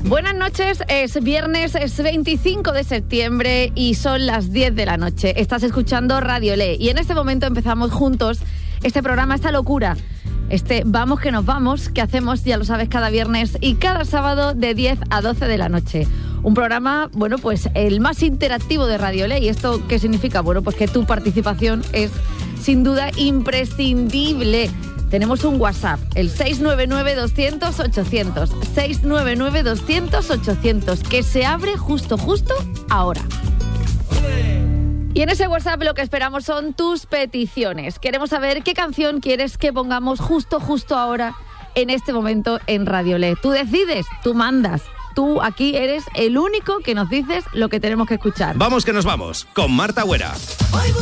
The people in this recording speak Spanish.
Buenas noches, es viernes, es 25 de septiembre y son las 10 de la noche. Estás escuchando Radio Le y en este momento empezamos juntos este programa, esta locura. Vamos que nos vamos, que hacemos, ya lo sabes, cada viernes y cada sábado de 10 a 12 de la noche. Un programa, bueno, pues el más interactivo de Radio Le. ¿Y esto qué significa? Bueno, pues que tu participación es sin duda imprescindible. Tenemos un WhatsApp, el 699-200-800, 699-200-800, que se abre justo ahora. Y en ese WhatsApp lo que esperamos son tus peticiones. Queremos saber qué canción quieres que pongamos justo ahora, en este momento, en Radio Le. Tú decides, tú mandas. Tú aquí eres el único que nos dices lo que tenemos que escuchar. Vamos que nos vamos, con Marta Huera.